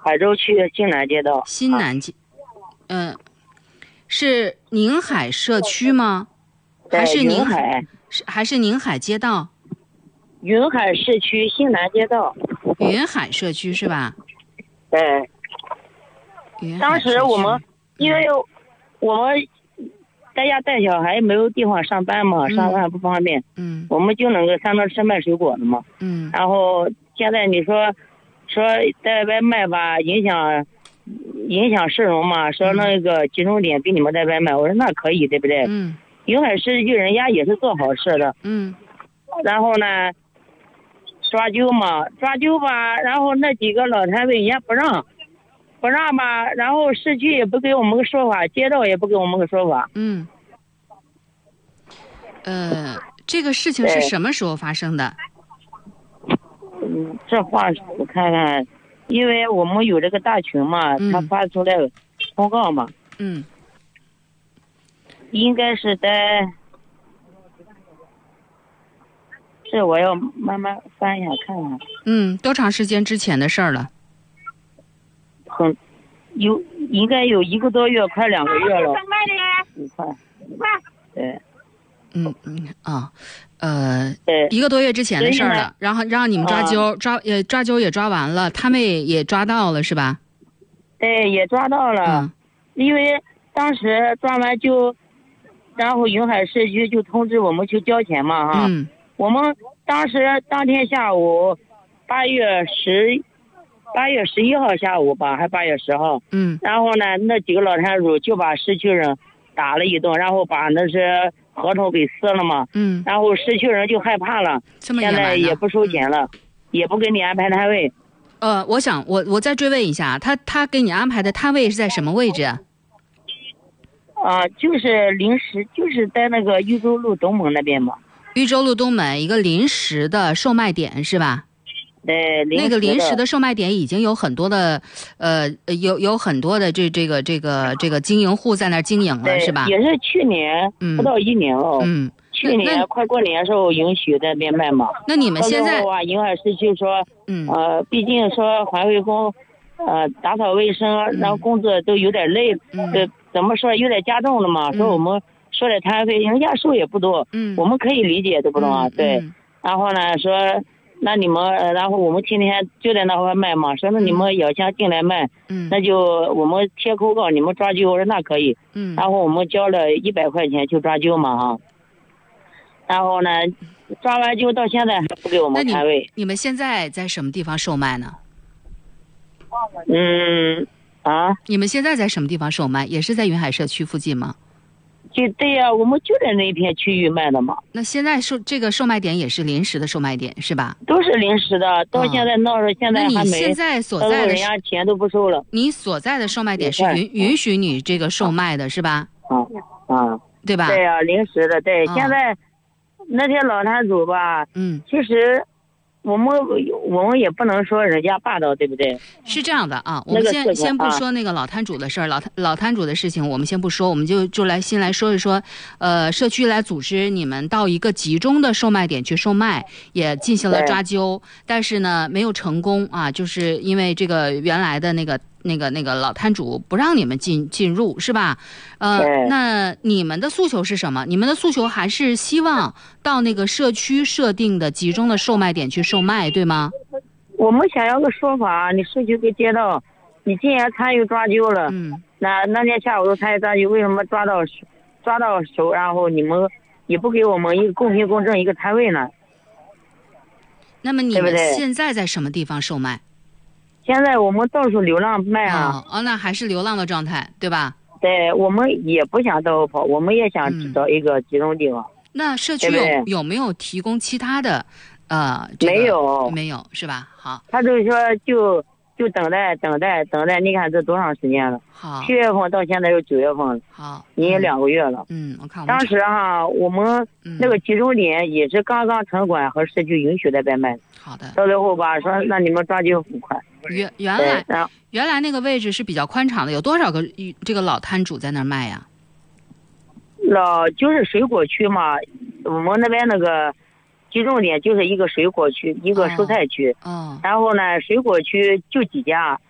海州区新南街道。 新南街，是宁海社区吗？还是云海？ 还是宁海街道？ 云海市区新南街道。 云海社区是吧？ 对。当时我们因为我们在家带小孩没有地方上班嘛，上班不方便，我们就能够上那吃卖水果的嘛，然后现在你说在外卖吧，影响市容嘛，说那个集中点给你们在外卖，我说那可以，对不对？云海市区人家也是做好事的，然后呢抓阄吧，然后那几个老摊位人家不让吧，然后市区也不给我们个说法，街道也不给我们个说法。 这个事情是什么时候发生的？ 这话我看看，因为我们有这个大群嘛，他发出来通告嘛。应该是在，这我要慢慢翻一下看看。 多长时间之前的事儿了？ 应该有1个多月，快2个月了。快。对。 1个多月之前的事儿了，然后让你们抓阄，抓阄也抓完了，摊位也抓到了是吧？ 对，也抓到了。因为当时抓完阄，然后云海市区就通知我们去交钱嘛哈。我们当天下午8月11号下午吧，还8月10号。然后呢，那几个老摊主就把市区人打了一顿，然后把那些合同给撕了嘛。然后市区人就害怕了，现在也不收钱了，也不给你安排摊位。 我再追问一下，他给你安排的摊位是在什么位置？ 就是临时，就是在那个豫州路东门那边嘛。 豫州路东门一个临时的售卖点是吧？ 对， 那个临时的售卖点已经有很多的，有很多的这个经营户在那儿经营了，是吧？ 也是去年不到1年了。去年快过年的时候允许在那边卖嘛。 那你们现在云海市区说，毕竟说环卫工，打扫卫生，然后工作都有点累，怎么说有点加重了嘛？说我们说点摊费，人家收也不多，我们可以理解，对不懂啊？对。然后呢说。那你们，然后我们天天就在那块卖嘛，说那你们要想进来卖，那就我们贴口告，你们抓阄，我说那可以，然后我们交了100块钱去抓阄嘛哈，然后呢，抓完阄到现在还不给我们摊位。 你们现在在什么地方售卖呢？ 你们现在在什么地方售卖？也是在云海社区附近吗？ 对呀，我们就在那片区域卖的嘛。 那现在这个售卖点也是临时的售卖点是吧？ 都是临时的，到现在闹着现在还没。 那你现在所在的人家钱都不收了。 你所在的售卖点是允许你这个售卖的是吧？对吧？ 对呀，临时的，对。现在那些老摊主吧，其实我们也不能说人家霸道，对不对？ 是这样的啊，我们先不说那个老摊主的事儿，老摊主的事情我们先不说，我们就先来说一说，社区来组织你们到一个集中的售卖点去售卖，也进行了抓阄，但是呢没有成功啊，就是因为这个原来的那个老摊主不让你们进入是吧？那你们的诉求是什么？你们的诉求还是希望到那个社区设定的集中的售卖点去售卖，对吗？ 我们想要个说法，你社区给街道，你既然参与抓阄了，那天下午都参与抓阄，为什么抓到手，然后你们也不给我们一个公平公正一个摊位呢？ 那么你们现在在什么地方售卖？ 现在我们到处流浪卖啊。 那还是流浪的状态，对吧？ 对，我们也不想到处跑，我们也想找一个集中地方。 那社区有没有提供其他的？没有是吧？好， 他就是说就等待，你看这多长时间了？ 好 ，7月份到现在有9月份了， 好， 已经2个月了。 我看当时我们那个集中点也是刚刚城管和社区允许在外卖。 好的。 到最后吧，说那你们抓阄很快。 原来那个位置是比较宽敞的，有多少个这个老摊主在那儿卖呀？ 就是水果区嘛，我们那边那个集中点就是一个水果区，一个蔬菜区。然后呢，水果区就几家，